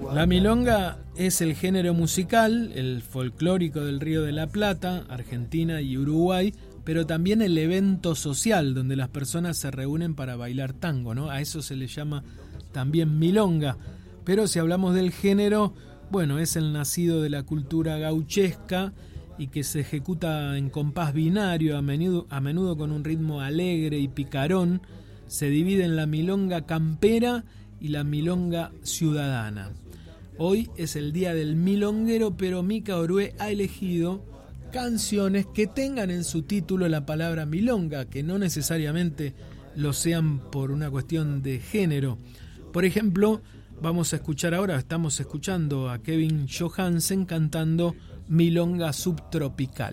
La milonga es el género musical, el folclórico del Río de la Plata, Argentina y Uruguay, pero también el evento social donde las personas se reúnen para bailar tango, ¿no? A eso se le llama también milonga. Pero si hablamos del género, bueno, es el nacido de la cultura gauchesca y que se ejecuta en compás binario, a menudo con un ritmo alegre y picarón. Se divide en la milonga campera y la milonga ciudadana. Hoy es el día del milonguero, pero Mica Orué ha elegido canciones que tengan en su título la palabra milonga, que no necesariamente lo sean por una cuestión de género. Por ejemplo, estamos escuchando a Kevin Johansen cantando Milonga Subtropical.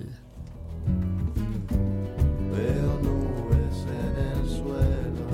Veo nubes en el suelo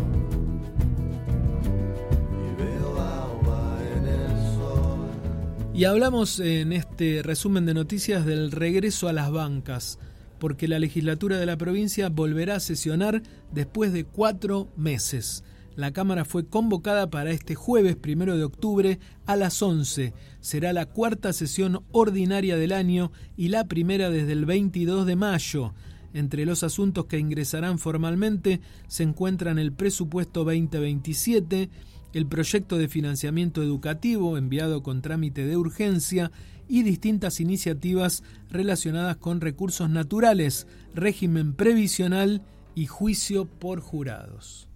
y veo agua en el sol. Y hablamos en este resumen de noticias del regreso a las bancas, porque la legislatura de la provincia volverá a sesionar después de 4 meses. La Cámara fue convocada para este jueves 1 de octubre a las 11. Será la 4ª sesión ordinaria del año y la primera desde el 22 de mayo. Entre los asuntos que ingresarán formalmente se encuentran el presupuesto 2027, el proyecto de financiamiento educativo enviado con trámite de urgencia y distintas iniciativas relacionadas con recursos naturales, régimen previsional y juicio por jurados.